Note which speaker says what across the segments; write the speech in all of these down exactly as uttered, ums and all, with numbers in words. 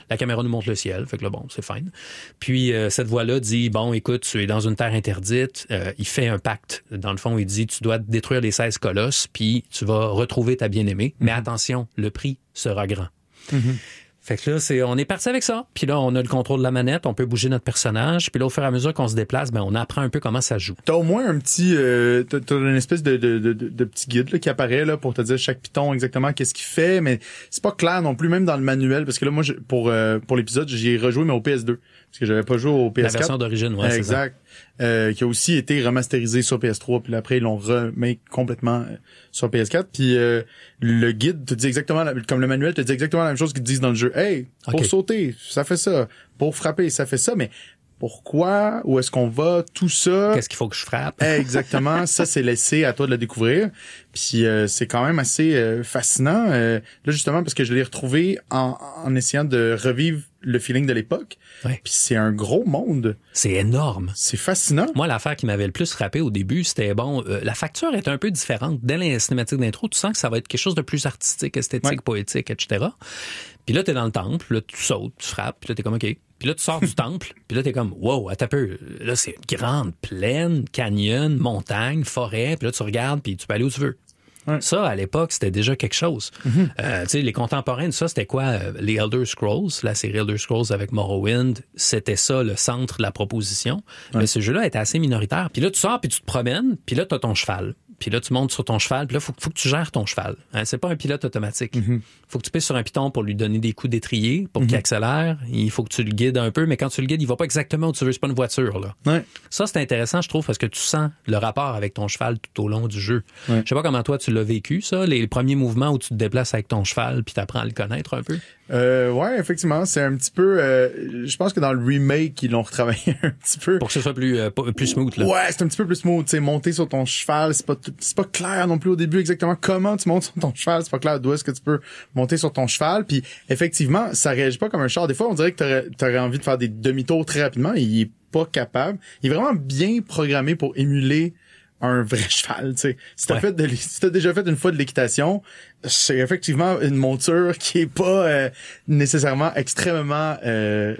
Speaker 1: La caméra nous montre le ciel, fait que là, bon, c'est fine. Puis euh, cette voix-là dit, bon, écoute, tu es dans une terre interdite. Euh, il fait un pacte. Dans le fond, il dit, tu dois détruire les seize colosses, puis tu vas retrouver ta bien-aimée. Mm-hmm. Mais attention, le prix sera grand. Mm-hmm. Fait que là, c'est, on est parti avec ça. Puis là, on a le contrôle de la manette, on peut bouger notre personnage. Puis là, au fur et à mesure qu'on se déplace, ben, on apprend un peu comment ça joue.
Speaker 2: T'as au moins un petit, euh, t'as, t'as une espèce de, de, de, de petit guide là, qui apparaît là pour te dire chaque piton exactement qu'est-ce qu'il fait, mais c'est pas clair non plus, même dans le manuel, parce que là, moi, je, pour euh, pour l'épisode, j'y ai rejoué, mais au P S deux, parce que j'avais pas joué au P S quatre.
Speaker 1: La version d'origine, ouais,
Speaker 2: euh,
Speaker 1: c'est
Speaker 2: exact. Euh, qui a aussi été remasterisé sur P S trois, puis après ils l'ont remake complètement euh, sur P S quatre, puis euh, le guide te dit exactement la, comme le manuel te dit exactement la même chose qu'ils te disent dans le jeu. Hey, pour okay. sauter, ça fait ça, pour frapper, ça fait ça, mais pourquoi, où est-ce qu'on va, tout ça.
Speaker 1: Qu'est-ce qu'il faut que je frappe?
Speaker 2: Exactement, ça c'est laissé à toi de le découvrir. Puis euh, c'est quand même assez euh, fascinant. Euh, là justement parce que je l'ai retrouvé en, en essayant de revivre le feeling de l'époque.
Speaker 1: Ouais.
Speaker 2: Puis c'est un gros monde.
Speaker 1: C'est énorme.
Speaker 2: C'est fascinant.
Speaker 1: Moi, l'affaire qui m'avait le plus frappé au début, c'était bon, euh, la facture est un peu différente. Dès les cinématiques d'intro, tu sens que ça va être quelque chose de plus artistique, esthétique, ouais. poétique, et cetera. Puis là, t'es dans le temple, là, tu sautes, tu frappes, puis là, t'es comme, OK. Puis là, tu sors du temple, puis là, t'es comme, wow, attends un peu. Là, c'est une grande plaine, canyon, montagne, forêt, puis là, tu regardes, puis tu peux aller où tu veux. Ouais. Ça, à l'époque, c'était déjà quelque chose. Mm-hmm. Euh, tu sais, les contemporains de ça, c'était quoi? Euh, les Elder Scrolls, la série Elder Scrolls avec Morrowind, c'était ça, le centre de la proposition. Ouais. Mais ce jeu-là était assez minoritaire. Puis là, tu sors, puis tu te promènes, puis là, t'as ton cheval. Puis là, tu montes sur ton cheval, puis là, il faut, faut que tu gères ton cheval. Hein? C'est pas un pilote automatique. Mm-hmm. Faut que tu pisses sur un piton pour lui donner des coups d'étrier, pour mm-hmm. qu'il accélère. Il faut que tu le guides un peu, mais quand tu le guides, il va pas exactement où tu veux. C'est pas une voiture, là.
Speaker 2: Ouais.
Speaker 1: Ça, c'est intéressant, je trouve, parce que tu sens le rapport avec ton cheval tout au long du jeu. Ouais. Je sais pas comment toi, tu l'as vécu, ça, les premiers mouvements où tu te déplaces avec ton cheval, puis t'apprends à le connaître un peu.
Speaker 2: Euh, ouais, effectivement, c'est un petit peu, euh, je pense que dans le remake, ils l'ont retravaillé un petit peu.
Speaker 1: Pour que ce soit plus, euh, plus smooth, là.
Speaker 2: Ouais, c'est un petit peu plus smooth, tu sais, monter sur ton cheval, c'est pas, c'est pas clair non plus au début exactement comment tu montes sur ton cheval, c'est pas clair d'où est-ce que tu peux monter sur ton cheval, puis effectivement, ça réagit pas comme un char. Des fois, on dirait que t'aurais, t'aurais envie de faire des demi-tours très rapidement, et il est pas capable. Il est vraiment bien programmé pour émuler un vrai cheval, tu sais. Si t'as ouais. fait de, si t'as déjà fait une fois de l'équitation, c'est effectivement une monture qui est pas euh, nécessairement extrêmement euh,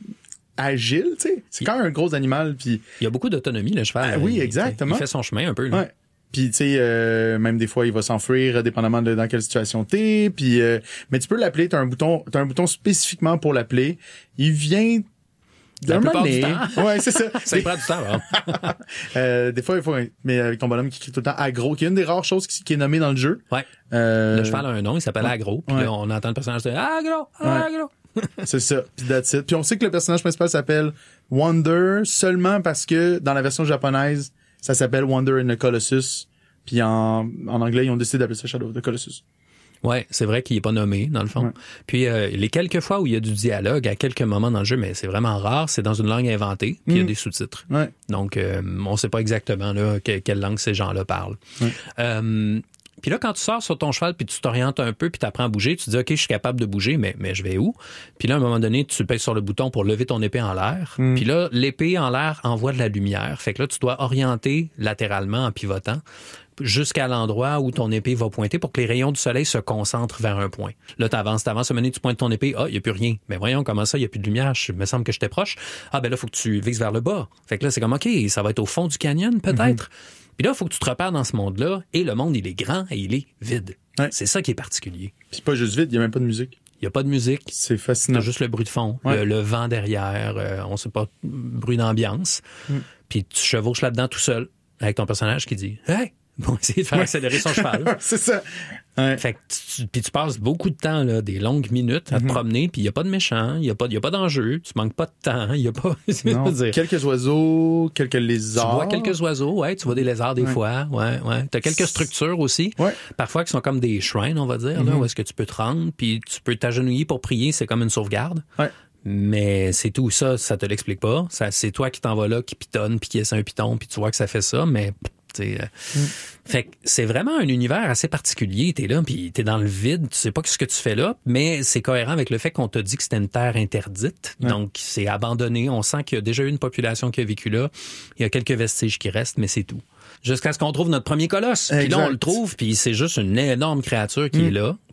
Speaker 2: agile, tu sais. C'est quand même un gros animal, puis
Speaker 1: il y a beaucoup d'autonomie le cheval.
Speaker 2: Ah, oui, exactement.
Speaker 1: Il fait son chemin un peu. Là.
Speaker 2: Ouais. Puis tu sais, euh, même des fois, il va s'enfuir dépendamment de dans quelle situation t'es. Puis, euh, mais tu peux l'appeler. T'as un bouton, t'as un bouton spécifiquement pour l'appeler. Il vient.
Speaker 1: La plupart du temps.
Speaker 2: Ouais, c'est ça.
Speaker 1: Ça prend du temps, hein?
Speaker 2: euh, des fois, il faut, mais avec ton bonhomme qui crie tout le temps Agro, qui est une des rares choses qui, qui est nommée dans le jeu.
Speaker 1: Ouais.
Speaker 2: Euh...
Speaker 1: Le cheval a un nom, il s'appelle ouais. Agro. Puis ouais. là, on entend le personnage dire Agro, Agro.
Speaker 2: Ouais. C'est ça. Puis that's it. Puis on sait que le personnage principal s'appelle Wonder seulement parce que dans la version japonaise, ça s'appelle Wonder in the Colossus. Puis en, en anglais, ils ont décidé d'appeler ça Shadow of the Colossus.
Speaker 1: Ouais, c'est vrai qu'il est pas nommé, dans le fond. Ouais. Puis euh, les quelques fois où il y a du dialogue, à quelques moments dans le jeu, mais c'est vraiment rare, c'est dans une langue inventée, puis il mm. y a des sous-titres.
Speaker 2: Ouais.
Speaker 1: Donc, euh, on sait pas exactement là que, quelle langue ces gens-là parlent. Ouais. Euh, puis là, quand tu sors sur ton cheval, puis tu t'orientes un peu, puis tu apprends à bouger, tu te dis, OK, je suis capable de bouger, mais, mais je vais où? Puis là, à un moment donné, tu pèses sur le bouton pour lever ton épée en l'air. Mm. Puis là, l'épée en l'air envoie de la lumière. Fait que là, tu dois orienter latéralement en pivotant jusqu'à l'endroit où ton épée va pointer pour que les rayons du soleil se concentrent vers un point. Là, t'avances, t'avances, à un moment donné, tu pointes ton épée, ah, il n'y a plus rien. Mais voyons, comment ça, il n'y a plus de lumière? Il me semble que j'étais proche. Ah, ben là, il faut que tu vises vers le bas. Fait que là, c'est comme, OK, ça va être au fond du canyon, peut-être. Mm-hmm. Puis là, il faut que tu te repères dans ce monde-là, et le monde, il est grand et il est vide. Ouais. C'est ça qui est particulier.
Speaker 2: Puis pas juste vide, il n'y a même pas de musique.
Speaker 1: Il n'y a pas de musique.
Speaker 2: C'est fascinant.
Speaker 1: C'est juste le bruit de fond, ouais. le, le vent derrière, euh, on sait pas, bruit d'ambiance. Mm. Puis tu chevauches là-dedans tout seul, avec ton personnage qui dit « Hey! » Bon, essayer de faire accélérer son cheval.
Speaker 2: C'est ça. Ouais.
Speaker 1: Fait que tu, puis tu passes beaucoup de temps, là, des longues minutes à mm-hmm. te promener, puis il n'y a pas de méchant, il n'y a pas, y a pas d'enjeu, tu manques pas de temps, il n'y a pas...
Speaker 2: Non, dire. Quelques oiseaux, quelques lézards.
Speaker 1: Tu vois quelques oiseaux, ouais, tu vois des lézards des ouais. fois, ouais, ouais. Tu as quelques structures aussi,
Speaker 2: ouais.
Speaker 1: parfois qui sont comme des shrines, on va dire, mm-hmm. là, où est-ce que tu peux te rendre, puis tu peux t'agenouiller pour prier, c'est comme une sauvegarde.
Speaker 2: Ouais.
Speaker 1: Mais c'est tout ça, ça te l'explique pas. Ça, c'est toi qui t'en vas là, qui pitonne, puis qui essaie un piton, puis tu vois que ça fait ça, mais... T'sais, mm. Fait que c'est vraiment un univers assez particulier. T'es là, puis t'es dans le vide, tu sais pas ce que tu fais là, mais c'est cohérent avec le fait qu'on t'a dit que c'était une terre interdite. Ouais. Donc, c'est abandonné. On sent qu'il y a déjà eu une population qui a vécu là. Il y a quelques vestiges qui restent, mais c'est tout. Jusqu'à ce qu'on trouve notre premier colosse. Puis là, on le trouve, puis c'est juste une énorme créature qui mm. est là.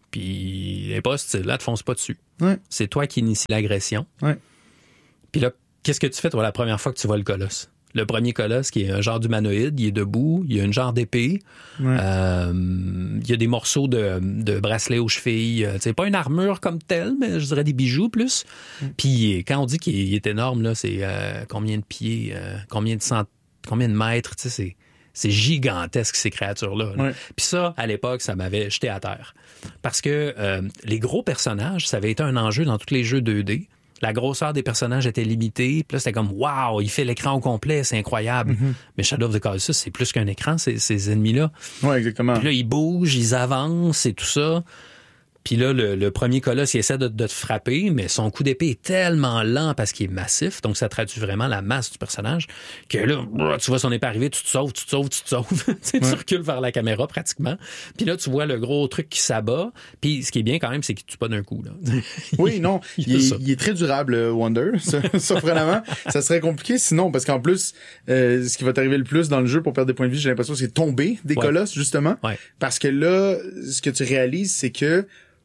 Speaker 1: Puis elle est pas hostile, là, elle te fonce pas dessus.
Speaker 2: Ouais.
Speaker 1: C'est toi qui initie l'agression.
Speaker 2: Ouais.
Speaker 1: Puis là, qu'est-ce que tu fais, toi, la première fois que tu vois le colosse? Le premier colosse, qui est un genre d'humanoïde, il est debout, il y a une genre d'épée,
Speaker 2: Ouais.
Speaker 1: euh, il y a des morceaux de, de bracelets aux chevilles. C'est pas une armure comme telle, mais je dirais des bijoux plus. Mm. Puis quand on dit qu'il est énorme, là, c'est euh, combien de pieds, euh, combien de cent, combien de mètres, tu sais, c'est, c'est gigantesque ces créatures-là. Là.
Speaker 2: Ouais.
Speaker 1: Puis ça, à l'époque, ça m'avait jeté à terre. Parce que euh, les gros personnages, ça avait été un enjeu dans tous les jeux deux D. La grosseur des personnages était limitée. Puis là, c'était comme, waouh, il fait l'écran au complet, c'est incroyable. Mm-hmm. Mais Shadow of the Colossus, c'est plus qu'un écran, ces, ces ennemis-là.
Speaker 2: Ouais, exactement.
Speaker 1: Puis là, ils bougent, ils avancent et tout ça. Puis là, le, le premier colosse, il essaie de, de te frapper, mais son coup d'épée est tellement lent parce qu'il est massif, donc ça traduit vraiment la masse du personnage, que là, tu vois son épée arriver, tu te sauves, tu te sauves, tu te sauves. tu ouais. recules vers la caméra pratiquement. Puis là, tu vois le gros truc qui s'abat. Puis ce qui est bien quand même, c'est qu'il tue pas d'un coup. Là.
Speaker 2: Oui, non, il, est, il est très durable, Wonder, surprenamment. Ça serait compliqué sinon, parce qu'en plus, euh, ce qui va t'arriver le plus dans le jeu pour perdre des points de vie, j'ai l'impression, c'est tomber des ouais. colosses, justement.
Speaker 1: Ouais.
Speaker 2: Parce que là, ce que tu réalises, c'est que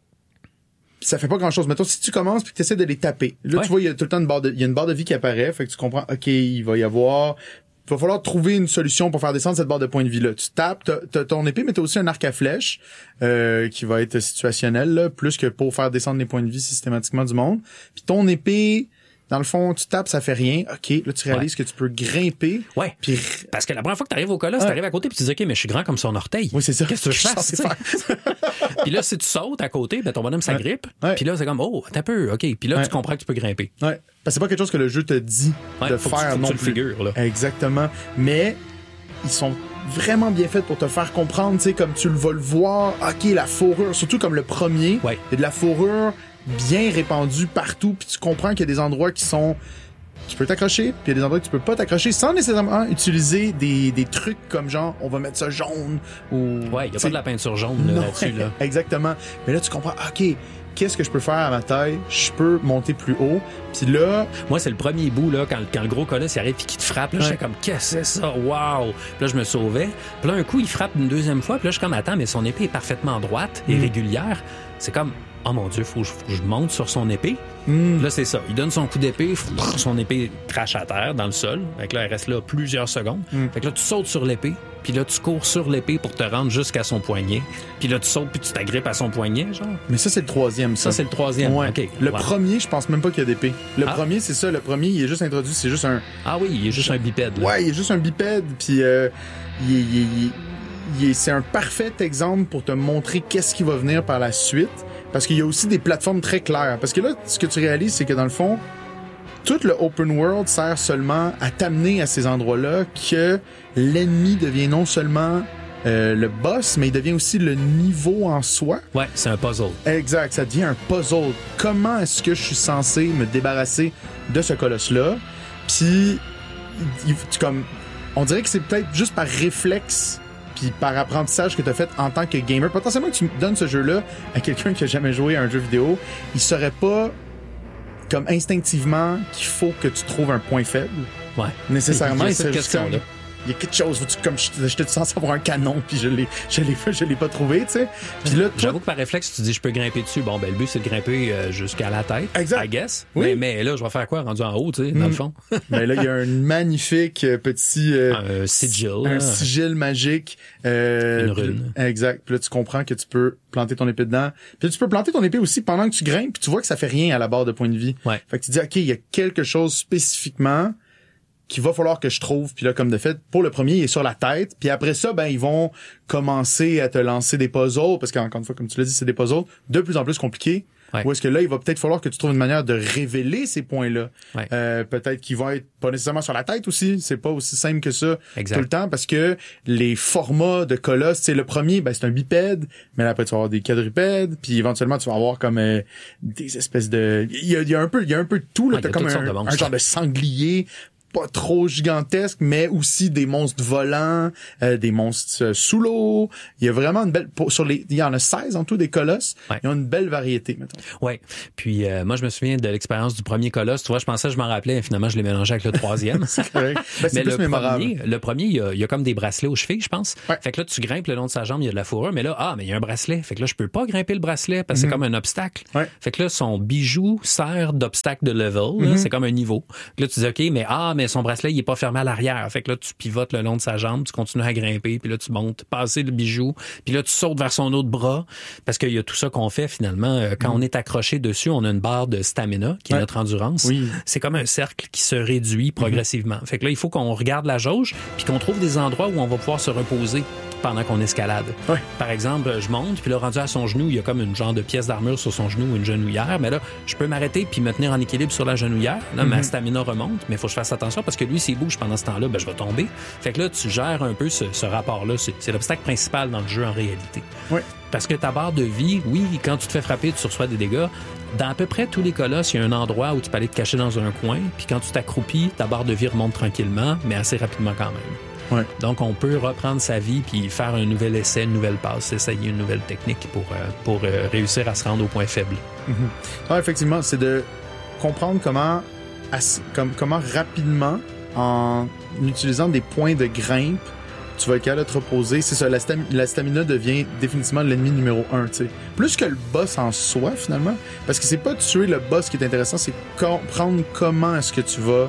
Speaker 2: ça fait pas grand chose. Mettons, si tu commences puis que tu essaies de les taper. Là, ouais. tu vois, il y a tout le temps une barre de, il y a une barre de vie qui apparaît. Fait que tu comprends, OK, il va y avoir, il va falloir trouver une solution pour faire descendre cette barre de points de vie-là. Tu tapes, t'as, t'as ton épée, mais t'as aussi un arc à flèche, euh, qui va être situationnel, là, plus que pour faire descendre les points de vie systématiquement du monde. Puis ton épée, dans le fond, tu tapes, ça fait rien. OK, là, tu réalises ouais. que tu peux grimper.
Speaker 1: Ouais. Puis parce que la première fois que tu arrives au colosse, ouais. tu arrives à côté puis tu dis OK, mais je suis grand comme son orteil.
Speaker 2: Oui, c'est ça.
Speaker 1: Qu'est-ce que je fais? Puis là, si tu sautes à côté, ben ton bonhomme s'agrippe. Ouais. Ouais. Puis là, c'est comme oh, t'as peu, OK. Puis là, ouais. tu comprends que tu peux grimper.
Speaker 2: Ouais. Parce que c'est pas quelque chose que le jeu te dit
Speaker 1: ouais,
Speaker 2: de
Speaker 1: faut
Speaker 2: faire
Speaker 1: que tu,
Speaker 2: non
Speaker 1: tu
Speaker 2: plus.
Speaker 1: le figures, là.
Speaker 2: Exactement. Mais ils sont vraiment bien faits pour te faire comprendre, tu sais, comme tu le vas le voir. OK, la fourrure, surtout comme le premier,
Speaker 1: ouais.
Speaker 2: il y a de la fourrure bien répandue partout, puis tu comprends qu'il y a des endroits qui sont tu peux t'accrocher, puis il y a des endroits que tu peux pas t'accrocher sans nécessairement utiliser des, des trucs comme genre on va mettre ça jaune ou
Speaker 1: ouais, il y a pas de la peinture jaune là, là-dessus là.
Speaker 2: Exactement. Mais là tu comprends, OK, qu'est-ce que je peux faire à ma taille? Je peux monter plus haut. Puis là,
Speaker 1: moi c'est le premier bout là quand, quand le gros colosse il arrive et qu'il te frappe là, ouais. j'étais comme qu'est-ce que c'est ça? Waouh! Puis là je me sauvais. Puis là un coup il frappe une deuxième fois, puis là je suis comme attends, mais son épée est parfaitement droite et mm. régulière. C'est comme oh mon Dieu, faut que je, faut que je monte sur son épée. Mm. Là, c'est ça. Il donne son coup d'épée, son épée crache à terre dans le sol. Fait que là, elle reste là plusieurs secondes. Mm. Fait que là, tu sautes sur l'épée, puis là, tu cours sur l'épée pour te rendre jusqu'à son poignet. Puis là, tu sautes, puis tu t'agrippes à son poignet, genre.
Speaker 2: Mais ça, c'est le troisième, ça.
Speaker 1: Ça, c'est le troisième.
Speaker 2: Ouais.
Speaker 1: OK.
Speaker 2: Le
Speaker 1: wow.
Speaker 2: premier, je pense même pas qu'il y a d'épée. Le ah. premier, c'est ça. Le premier, il est juste introduit, c'est juste un...
Speaker 1: Ah oui, il est juste un bipède. Là.
Speaker 2: Ouais, il est juste un bipède, puis euh, il est... Il est, il est... Il est, c'est un parfait exemple pour te montrer qu'est-ce qui va venir par la suite. Parce qu'il y a aussi des plateformes très claires. Parce que là, ce que tu réalises, c'est que dans le fond, tout le open world sert seulement à t'amener à ces endroits-là que l'ennemi devient non seulement euh, le boss, mais il devient aussi le niveau en soi.
Speaker 1: Ouais, c'est un puzzle.
Speaker 2: Exact, ça devient un puzzle. Comment est-ce que je suis censé me débarrasser de ce colosse-là? Puis, il, tu, comme, on dirait que c'est peut-être juste par réflexe puis par apprentissage que tu as fait en tant que gamer. Potentiellement que tu donnes ce jeu-là à quelqu'un qui a jamais joué à un jeu vidéo, il saurait pas comme instinctivement qu'il faut que tu trouves un point faible.
Speaker 1: Ouais.
Speaker 2: Nécessairement,
Speaker 1: il serait juste comme là.
Speaker 2: Il y a quelque chose, tu, comme j'étais censé avoir un canon, puis je l'ai, je l'ai, je l'ai pas trouvé, tu sais. Puis là,
Speaker 1: j'avoue que par réflexe, tu dis je peux grimper dessus. Bon, ben le but c'est de grimper euh, jusqu'à la tête,
Speaker 2: exact.
Speaker 1: I guess.
Speaker 2: Oui.
Speaker 1: Mais, mais là, je vais faire quoi rendu en haut, tu sais, dans mm. le fond.
Speaker 2: Mais là, il y a un magnifique petit
Speaker 1: euh, un sigil,
Speaker 2: un sigil magique. Euh,
Speaker 1: Une rune.
Speaker 2: Puis, exact. Puis là, tu comprends que tu peux planter ton épée dedans. Puis là, tu peux planter ton épée aussi pendant que tu grimpes. Puis tu vois que ça fait rien à la barre de points de vie.
Speaker 1: Ouais.
Speaker 2: Fait que tu dis ok, il y a quelque chose spécifiquement qu'il va falloir que je trouve. Puis là, comme de fait, pour le premier, il est sur la tête. Puis après ça, ben ils vont commencer à te lancer des puzzles, parce qu'encore une fois, comme tu l'as dit, c'est des puzzles de plus en plus compliqués. Ouais. Ou est-ce que là, il va peut-être falloir que tu trouves une manière de révéler ces points-là.
Speaker 1: Ouais.
Speaker 2: Euh, peut-être qu'ils vont être pas nécessairement sur la tête aussi. C'est pas aussi simple que ça
Speaker 1: exact.
Speaker 2: Tout le temps, parce que les formats de colosses, c'est le premier, ben c'est un bipède, mais là, après tu vas avoir des quadrupèdes, puis éventuellement tu vas avoir comme euh, des espèces de, il y a, il y a un peu, il y a un peu de tout là.
Speaker 1: Ouais,
Speaker 2: t'as comme un, un genre de sanglier. pas trop gigantesques, mais aussi des monstres volants, euh, des monstres euh, sous l'eau. Il y a vraiment une belle... Pour, sur les, il y en a seize en tout, des colosses.
Speaker 1: Ouais.
Speaker 2: Ils ont une belle variété, mettons.
Speaker 1: Oui. Puis euh, moi, je me souviens de l'expérience du premier colosse. Tu vois, je pensais que je m'en rappelais, finalement, je l'ai mélangé avec le troisième.
Speaker 2: C'est correct. Ben, c'est
Speaker 1: mais
Speaker 2: plus
Speaker 1: le
Speaker 2: mémorable.
Speaker 1: premier, le premier, il y, a, il y a comme des bracelets aux chevilles, je pense.
Speaker 2: Ouais.
Speaker 1: Fait que là, tu grimpes le long de sa jambe, il y a de la fourrure, mais là, ah, mais il y a un bracelet. Fait que là, je peux pas grimper le bracelet parce que mm-hmm. c'est comme un obstacle.
Speaker 2: Ouais.
Speaker 1: Fait que là, son bijou sert d'obstacle de level. Mm-hmm. Là, c'est comme un niveau. Là, tu dis, OK, mais ah, mais son bracelet, il est pas fermé à l'arrière. Fait que là, tu pivotes le long de sa jambe, tu continues à grimper, puis là, tu montes, passer le bijou, puis là, tu sautes vers son autre bras, parce qu'il y a tout ça qu'on fait, finalement. Quand mm. on est accroché dessus, on a une barre de stamina, qui est ouais. notre endurance.
Speaker 2: Oui.
Speaker 1: C'est comme un cercle qui se réduit progressivement. Mm-hmm. Fait que là, il faut qu'on regarde la jauge, puis qu'on trouve des endroits où on va pouvoir se reposer pendant qu'on escalade.
Speaker 2: Ouais.
Speaker 1: Par exemple, je monte, puis là, rendu à son genou, il y a comme une genre de pièce d'armure sur son genou ou une genouillère, mais là, je peux m'arrêter puis me tenir en équilibre sur la genouillère. Là, mm-hmm. ma stamina remonte, mais il faut que je fasse attention parce que lui, s'il bouge pendant ce temps-là, ben, je vais tomber. Fait que là, tu gères un peu ce, ce rapport-là. C'est, c'est l'obstacle principal dans le jeu en réalité.
Speaker 2: Ouais.
Speaker 1: Parce que ta barre de vie, oui, quand tu te fais frapper, tu reçois des dégâts. Dans à peu près tous les colosses, il y a un endroit où tu peux aller te cacher dans un coin, puis quand tu t'accroupis, ta barre de vie remonte tranquillement, mais assez rapidement quand même.
Speaker 2: Ouais.
Speaker 1: Donc, on peut reprendre sa vie puis faire un nouvel essai, une nouvelle passe, essayer une nouvelle technique pour, euh, pour euh, réussir à se rendre au point faible.
Speaker 2: Mm-hmm. Ouais, effectivement, c'est de comprendre comment, assez, comme, comment rapidement, en utilisant des points de grimpe, tu vas être capable de te reposer. C'est ça, la, stam- la stamina devient définitivement l'ennemi numéro un, tu sais. Plus que le boss en soi, finalement. Parce que c'est pas tuer le boss qui est intéressant, c'est comprendre comment est-ce que tu vas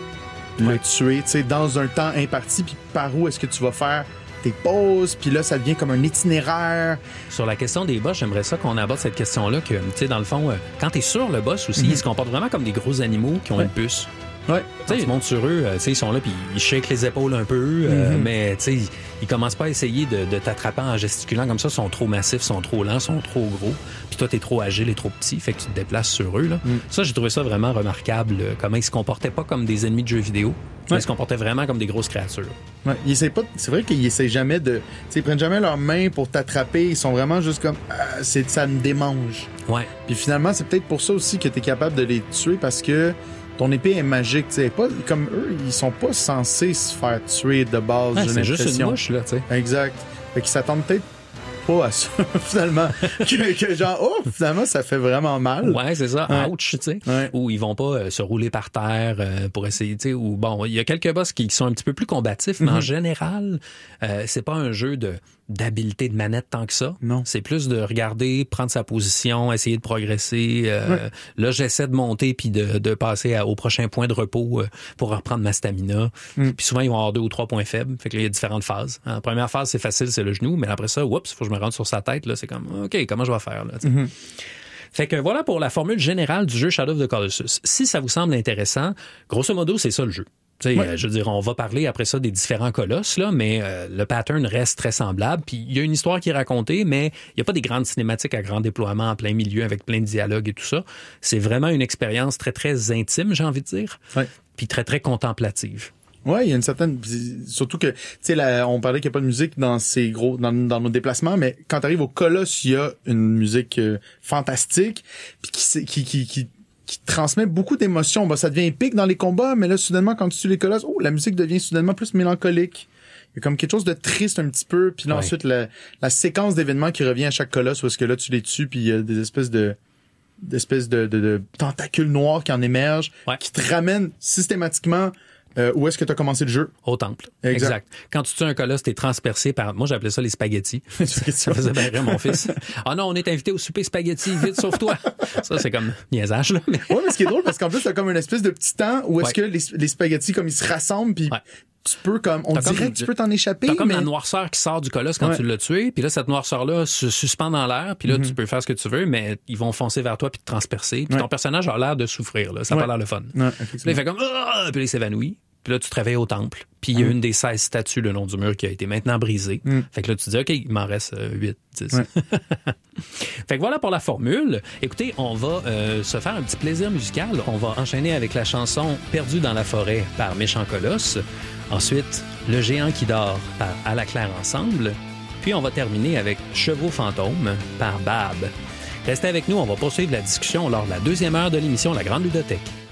Speaker 2: le ouais. tuer, tu sais, dans un temps imparti, puis par où est-ce que tu vas faire tes pauses, puis là, ça devient comme un itinéraire.
Speaker 1: Sur la question des boss, j'aimerais ça qu'on aborde cette question-là, que, tu sais, dans le fond, euh, quand t'es sur le boss aussi, mm-hmm. ils se comportent vraiment comme des gros animaux qui ont ouais. une puce.
Speaker 2: Ouais.
Speaker 1: Tu sais, ils montent sur eux, euh, tu sais, ils sont là, puis ils shakent les épaules un peu, euh, mm-hmm. mais tu sais, ils, ils commencent pas à essayer de, de t'attraper en gesticulant comme ça, ils sont trop massifs, ils sont trop lents, ils sont trop gros, puis toi, t'es trop agile et trop petit, fait que tu te déplaces sur eux, là. Mm. Ça, j'ai trouvé ça vraiment remarquable, euh, comment ils se comportaient pas comme des ennemis de jeux vidéo, mais ouais. ils se comportaient vraiment comme des grosses créatures.
Speaker 2: Ouais, ils essaient pas, c'est vrai qu'ils essaient jamais de, tu sais, ils prennent jamais leurs mains pour t'attraper, ils sont vraiment juste comme, ah, c'est, ça me démange.
Speaker 1: Ouais.
Speaker 2: Puis finalement, c'est peut-être pour ça aussi que t'es capable de les tuer, parce que ton épée est magique, tu sais, pas comme eux, ils sont pas censés se faire tuer de base.
Speaker 1: Ouais,
Speaker 2: j'ai
Speaker 1: c'est
Speaker 2: l'impression.
Speaker 1: juste une mouche là, tu sais.
Speaker 2: Exact. Fait qu'ils s'attendent peut-être pas à ça finalement, que, que genre oh finalement ça fait vraiment mal.
Speaker 1: Ouais, c'est ça. Ouais. Ouch, tu sais.
Speaker 2: Ouais.
Speaker 1: Ou ils vont pas euh, se rouler par terre euh, pour essayer, tu sais. Ou bon, il y a quelques boss qui, qui sont un petit peu plus combatifs, mais mm-hmm. en général, euh, c'est pas un jeu de d'habileté de manette tant que ça.
Speaker 2: Non.
Speaker 1: C'est plus de regarder, prendre sa position, essayer de progresser. Euh, ouais. Là, j'essaie de monter puis de, de passer à, au prochain point de repos euh, pour reprendre ma stamina. Mm. Puis souvent, ils vont avoir deux ou trois points faibles. Fait que là, il y a différentes phases. En première phase, c'est facile, c'est le genou. Mais après ça, oups, faut que je me rende sur sa tête. Là, c'est comme, OK, comment je vais faire? Là, mm-hmm. Fait que voilà pour la formule générale du jeu Shadow of the Colossus. Si ça vous semble intéressant, grosso modo, c'est ça le jeu. Ouais. Euh, je veux dire, on va parler après ça des différents colosses, là, mais euh, le pattern reste très semblable. Puis il y a une histoire qui est racontée, mais il n'y a pas des grandes cinématiques à grand déploiement en plein milieu avec plein de dialogues et tout ça. C'est vraiment une expérience très, très intime, j'ai envie de dire,
Speaker 2: ouais.
Speaker 1: puis très, très contemplative.
Speaker 2: Ouais, il y a une certaine, surtout que, tu sais, on parlait qu'il n'y a pas de musique dans ces gros, dans, dans nos déplacements, mais quand tu arrives au colosse, il y a une musique euh, fantastique, puis qui, qui, qui, qui qui transmet beaucoup d'émotions. Bah, ça devient épique dans les combats, mais là, soudainement, quand tu tues les colosses, oh, la musique devient soudainement plus mélancolique. Il y a comme quelque chose de triste un petit peu, puis là, ouais. ensuite, la, la séquence d'événements qui revient à chaque colosse, où est-ce que là, tu les tues, puis il y a des espèces de d'espèces de, de, de tentacules noirs qui en émergent, ouais. qui te ramènent systématiquement Euh, où est-ce que tu as commencé le jeu?
Speaker 1: Au temple.
Speaker 2: Exact.
Speaker 1: exact. Quand tu tues un colosse, t'es transpercé par... Moi, j'appelais ça les spaghettis. Ça faisait bien rire, mon fils. Ah oh non, on est invité au souper spaghetti. Vite, sauve-toi. Ça, c'est comme niaisage, là. Mais...
Speaker 2: Ouais, mais ce qui est drôle, parce qu'en plus, t'as comme une espèce de petit temps où est-ce ouais. que les, les spaghettis, comme ils se rassemblent, puis... Ouais. Tu peux comme, on t'as dirait comme, que tu peux t'en échapper.
Speaker 1: T'as comme
Speaker 2: mais...
Speaker 1: la noirceur qui sort du colosse quand ouais. tu l'as tué, puis là, cette noirceur-là se suspend dans l'air, puis là, mm-hmm. tu peux faire ce que tu veux, mais ils vont foncer vers toi puis te transpercer. Puis ouais. ton personnage a l'air de souffrir, là. Ça n'a ouais. pas l'air le fun.
Speaker 2: Ouais,
Speaker 1: puis là, il fait comme, ah! Puis là, il s'évanouit. Puis là, tu te réveilles au temple. Puis il y a mm. une des seize statues le long du mur qui a été maintenant brisée. Mm. Fait que là, tu te dis, OK, il m'en reste euh, huit, dix. Ouais. Fait que voilà pour la formule. Écoutez, on va euh, se faire un petit plaisir musical. On va enchaîner avec la chanson « Perdu dans la forêt » par Méchant Colosse. Ensuite, « Le géant qui dort » par À la claire ensemble. Puis on va terminer avec « Chevaux fantômes » par Bab. Restez avec nous, on va poursuivre la discussion lors de la deuxième heure de l'émission La Grande Ludothèque.